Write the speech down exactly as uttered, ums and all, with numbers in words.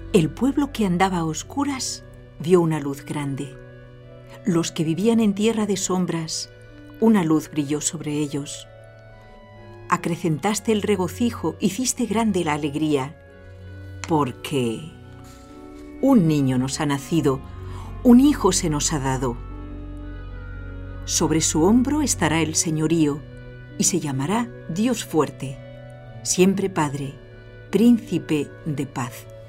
El pueblo que andaba a oscuras vio una luz grande. Los que vivían en tierra de sombras, una luz brilló sobre ellos. Acrecentaste el regocijo, hiciste grande la alegría, porque un niño nos ha nacido, un hijo se nos ha dado. Sobre su hombro estará el señorío y se llamará Dios fuerte, siempre Padre, Príncipe de paz.